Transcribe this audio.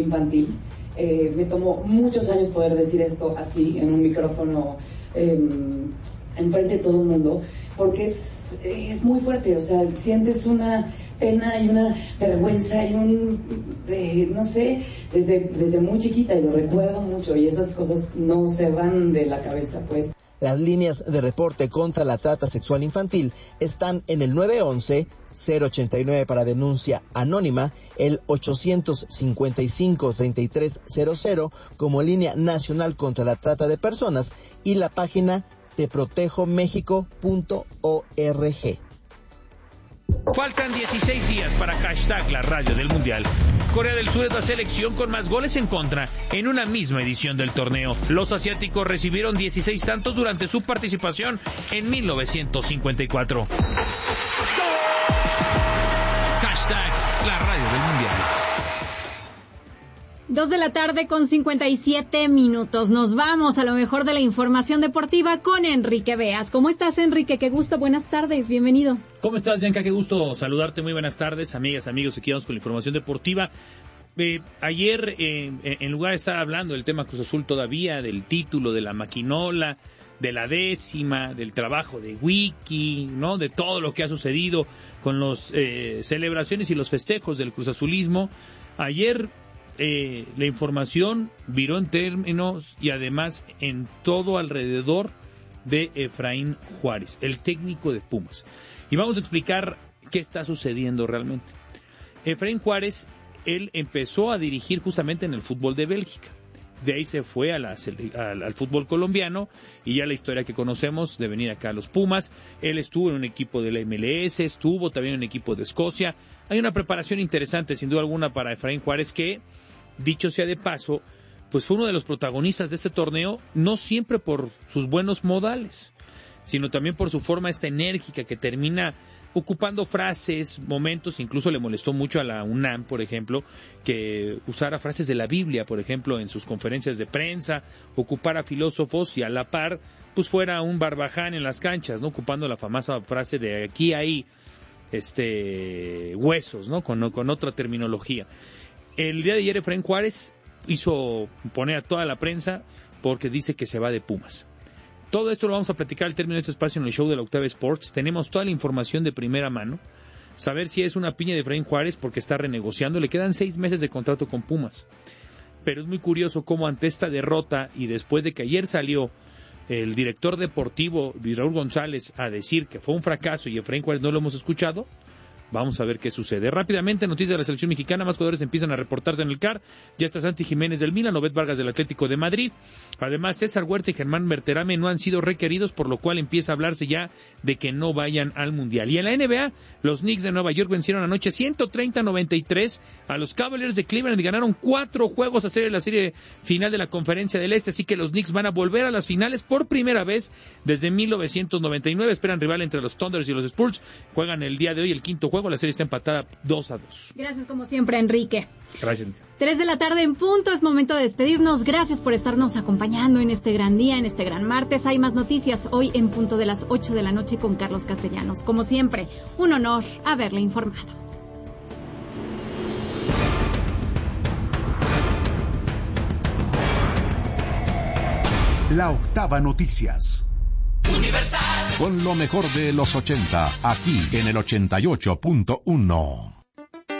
infantil. Me tomó muchos años poder decir esto así, en un micrófono, enfrente de todo el mundo, porque es muy fuerte. O sea, sientes una pena y una vergüenza y no sé, desde muy chiquita, y lo recuerdo mucho, y esas cosas no se van de la cabeza, pues. Las líneas de reporte contra la trata sexual infantil están en el 911, 089 para denuncia anónima, el 855-3300 como línea nacional contra la trata de personas y la página teprotejomexico.org. Faltan 16 días para hashtag la radio del Mundial. Corea del Sur es la selección con más goles en contra en una misma edición del torneo. Los asiáticos recibieron 16 tantos durante su participación en 1954. Hashtag la radio del Mundial. 2:57 p.m. Nos vamos a lo mejor de la información deportiva con Enrique Beas. ¿Cómo estás, Enrique? Qué gusto, buenas tardes, bienvenido. ¿Cómo estás, Bianca? Qué gusto saludarte, muy buenas tardes, amigas, amigos, aquí vamos con la información deportiva. Ayer, en lugar de estar hablando del tema Cruz Azul todavía, del título, de la maquinola, de la décima, del trabajo de Wiki, ¿no? De todo lo que ha sucedido con las celebraciones y los festejos del Cruz Azulismo, ayer la información viró en términos y además en todo alrededor de Efraín Juárez, el técnico de Pumas. Y vamos a explicar qué está sucediendo realmente. Efraín Juárez, él empezó a dirigir justamente en el fútbol de Bélgica. De ahí se fue al fútbol colombiano y ya la historia que conocemos de venir acá a los Pumas. Él estuvo en un equipo de la MLS, estuvo también en un equipo de Escocia. Hay una preparación interesante, sin duda alguna, para Efraín Juárez que, dicho sea de paso, pues fue uno de los protagonistas de este torneo, no siempre por sus buenos modales, sino también por su forma esta enérgica que termina ocupando frases, momentos. Incluso le molestó mucho a la UNAM, por ejemplo, que usara frases de la Biblia, por ejemplo, en sus conferencias de prensa, ocupara filósofos y a la par, pues fuera un Barbaján en las canchas, ¿no? Ocupando la famosa frase de aquí hay huesos, ¿no? Con otra terminología. El día de ayer Efraín Juárez hizo poner a toda la prensa porque dice que se va de Pumas. Todo esto lo vamos a platicar al término de este espacio en el show de la Octava Sports. Tenemos toda la información de primera mano. Saber si es una piña de Efraín Juárez porque está renegociando. Le quedan 6 meses de contrato con Pumas. Pero es muy curioso cómo ante esta derrota y después de que ayer salió el director deportivo Luis Raúl González a decir que fue un fracaso y Efraín Juárez no lo hemos escuchado, vamos a ver qué sucede. Rápidamente, noticias de la selección mexicana, más jugadores empiezan a reportarse en el CAR. Ya está Santi Jiménez del Milan, Obed Vargas del Atlético de Madrid. Además, César Huerta y Germán Berterame no han sido requeridos, por lo cual empieza a hablarse ya de que no vayan al Mundial. Y en la NBA, los Knicks de Nueva York vencieron anoche 130-93 a los Cavaliers de Cleveland y ganaron 4 juegos a hacer la serie final de la Conferencia del Este, así que los Knicks van a volver a las finales por primera vez desde 1999. Esperan rival entre los Thunders y los Spurs. Juegan el día de hoy el quinto juego, la serie está empatada 2-2. Gracias como siempre, Enrique. Gracias. 3 de la tarde en punto, es momento de despedirnos. Gracias por estarnos acompañando en este gran día, en este gran martes. Hay más noticias hoy en punto de las 8 de la noche con Carlos Castellanos. Como siempre, un honor haberle informado. La Octava Noticias. Universal. Con lo mejor de los 80, aquí en el 88.1.